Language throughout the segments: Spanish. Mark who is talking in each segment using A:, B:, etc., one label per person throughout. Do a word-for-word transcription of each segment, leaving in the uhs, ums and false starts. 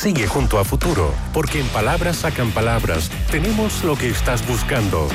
A: Sigue junto a Futuro, porque en Palabras Sacan Palabras tenemos lo que estás buscando.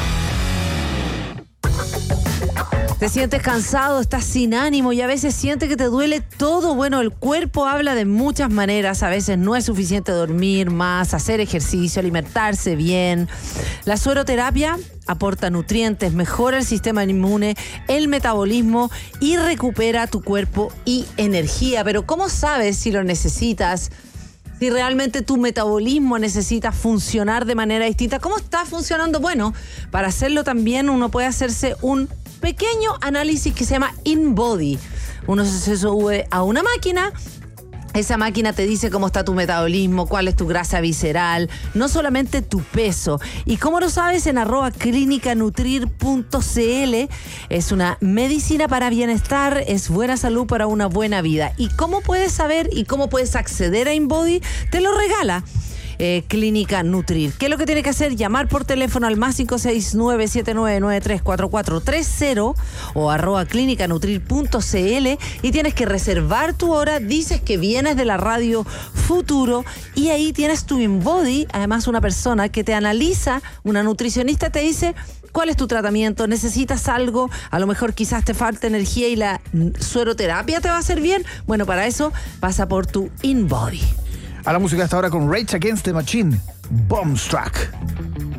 B: Te sientes cansado, estás sin ánimo y a veces sientes que te duele todo. Bueno, el cuerpo habla de muchas maneras. A veces no es suficiente dormir más, hacer ejercicio, alimentarse bien. La sueroterapia aporta nutrientes, mejora el sistema inmune, el metabolismo y recupera tu cuerpo y energía. Pero ¿cómo sabes si lo necesitas? Si realmente tu metabolismo necesita funcionar de manera distinta. ¿Cómo está funcionando? Bueno, para hacerlo también uno puede hacerse un pequeño análisis que se llama InBody. Uno se sube a una máquina. Esa máquina te dice cómo está tu metabolismo, cuál es tu grasa visceral, no solamente tu peso. ¿Y cómo lo sabes? En arroba clínica nutrir punto c l. Es una medicina para bienestar, es buena salud para una buena vida. ¿Y cómo puedes saber y cómo puedes acceder a InBody? Te lo regala Eh, Clínica Nutrir. ¿Qué es lo que tiene que hacer? Llamar por teléfono al más cinco seis nueve, siete nueve nueve, tres cuatro cuatro tres cero o arroba clínica nutrir punto c l y tienes que reservar tu hora. Dices que vienes de la radio Futuro y ahí tienes tu InBody. Además, una persona que te analiza, una nutricionista, te dice cuál es tu tratamiento, necesitas algo, a lo mejor quizás te falta energía y la sueroterapia te va a hacer bien. Bueno, para eso pasa por tu InBody.
C: A la música hasta ahora con Rage Against the Machine, Bombstruck.